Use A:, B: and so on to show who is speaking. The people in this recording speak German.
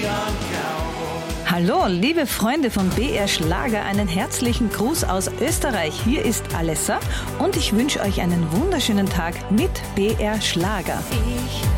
A: Hallo, liebe Freunde von BR Schlager, einen herzlichen Gruß aus Österreich. Hier ist Alessa und ich wünsche euch einen wunderschönen Tag mit BR Schlager.